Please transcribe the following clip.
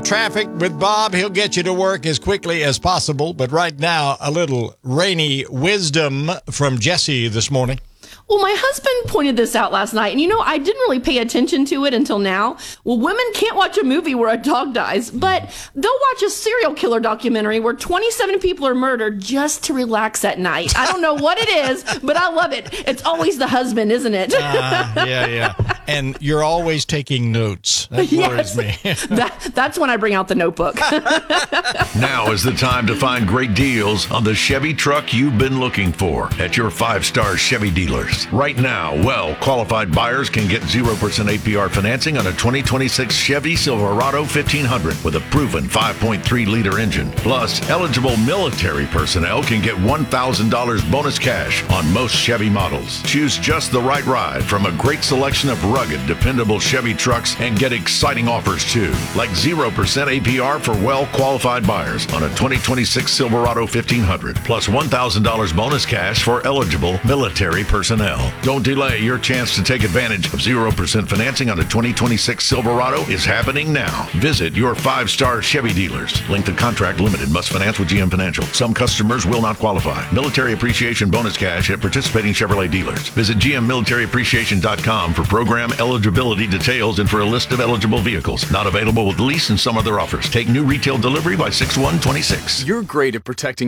Traffic with Bob. He'll get you to work as quickly as possible. But right now, a little rainy wisdom from Jesse this morning. Well, my husband pointed this out last night, and I didn't really pay attention to it until now. Well, women can't watch a movie where a dog dies, but they'll watch a serial killer documentary where 27 people are murdered just to relax at night. I don't know what it is, but I love it. It's always the husband, isn't it? Yeah. And you're always taking notes. That worries me. That's when I bring out the notebook. Now is the time to find great deals on the Chevy truck you've been looking for at your 5-star Chevy dealers. Right now, well-qualified buyers can get 0% APR financing on a 2026 Chevy Silverado 1500 with a proven 5.3-liter engine. Plus, eligible military personnel can get $1,000 bonus cash on most Chevy models. Choose just the right ride from a great selection of rugged, dependable Chevy trucks and get exciting offers too, like 0% APR for well-qualified buyers on a 2026 Silverado 1500, plus $1,000 bonus cash for eligible military personnel. Don't delay. Your chance to take advantage of 0% financing on a 2026 Silverado is happening now. Visit your 5-star Chevy dealers. Length of contract limited. Must finance with GM Financial. Some customers will not qualify. Military appreciation bonus cash at participating Chevrolet dealers. Visit GMMilitaryAppreciation.com for program eligibility details and for a list of eligible vehicles. Not available with lease and some other offers. Take new retail delivery by 6/1/26. You're great at protecting